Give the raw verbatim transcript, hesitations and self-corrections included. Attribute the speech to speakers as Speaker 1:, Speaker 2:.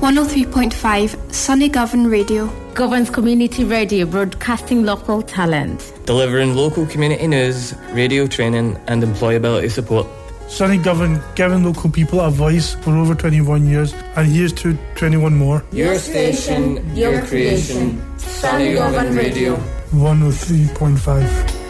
Speaker 1: one oh three point five Sunny Govan Radio.
Speaker 2: Govan's community radio, broadcasting local talent.
Speaker 3: Delivering local community news, radio training and employability support.
Speaker 4: Sunny Govan, giving local people a voice for over twenty-one years, and here's to twenty-one more.
Speaker 3: Your station, your creation, Sunny Govan Radio.
Speaker 4: one oh three point five.